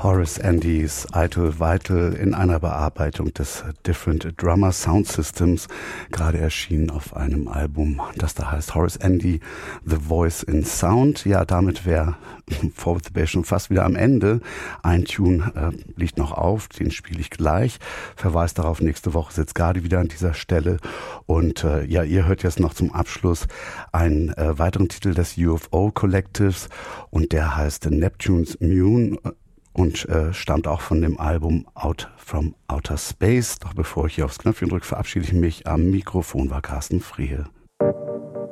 Horace Andy's Idle Vital in einer Bearbeitung des Different Drummer Sound Systems, gerade erschienen auf einem Album, das da heißt Horace Andy, The Voice in Sound. Ja, damit wäre Forward the Bass schon fast wieder am Ende. Ein Tune liegt noch auf, den spiele ich gleich. Verweis darauf, nächste Woche sitzt Gardi wieder an dieser Stelle. Und ja, ihr hört jetzt noch zum Abschluss einen weiteren Titel des UFO Collectives und der heißt Neptune's Moon und stammt auch von dem Album Out from Outer Space. Doch bevor ich hier aufs Knöpfchen drücke, verabschiede ich mich. Am Mikrofon war Carsten Friehe.